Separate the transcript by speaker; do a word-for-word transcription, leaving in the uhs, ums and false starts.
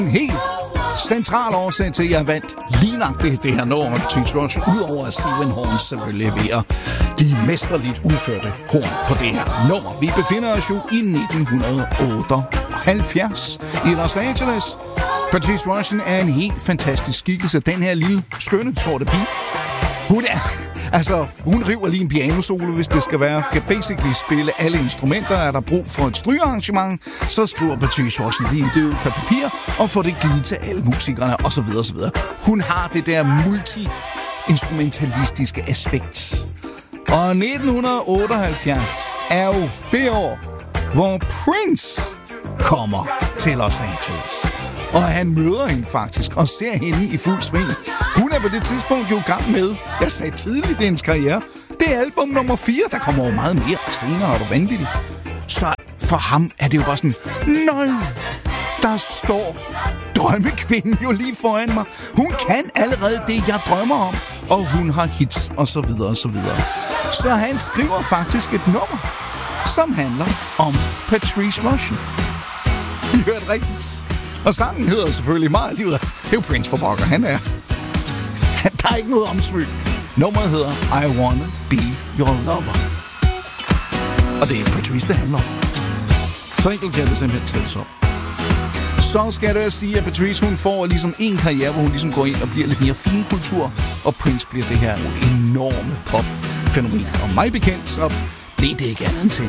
Speaker 1: En helt central årsag til, at jeg vandt lige nok det, det her nummer, Patrice Rush, udover at Steven Horn selvfølgelig leverer de mesterligt udførte horn på det her nummer. Vi befinder os jo i nitten otteoghalvfjerds i Los Angeles. Patrice Rush er en helt fantastisk skikkelse. Den her lille, skønne, sorte pige. Hun er... Altså, hun river lige en pianosolo, hvis det skal være. Kan basically spille alle instrumenter. Er der brug for et strygearrangement, så skriver Patrice Rush lige det ud på papir og får det givet til alle musikerne, osv. osv. Hun har det der multi-instrumentalistiske aspekt. Og nitten otteoghalvfjerds er jo det år, hvor Prince kommer til Los Angeles. Og han møder hende faktisk og ser hende i fuld sving. Hun er på det tidspunkt jo i gang med, jeg sagde tidligt i hendes karriere, det er album nummer fire, der kommer over meget mere senere, og det er vanvittigt. Så for ham er det jo bare sådan, nej, der står drømmekvinden jo lige foran mig. Hun kan allerede det, jeg drømmer om, og hun har hits, og så videre, og så videre. Så han skriver faktisk et nummer, som handler om Patrice Rush. I hørte rigtigt. Og sangen hedder selvfølgelig meget livet. Det er jo Prince for pokker. Han er... Der er ikke noget omsvøg. Nummeret hedder I Wanna Be Your Lover. Og det er Patrice, det handler om. Så enkelt kan det simpelthen tælles op. Så skal jeg sige, at Patrice hun får ligesom en karriere, hvor hun ligesom går ind og bliver lidt mere finkultur. Og Prince bliver det her enorme pop-fænomen. Og mig bekendt, så blev det ikke andet til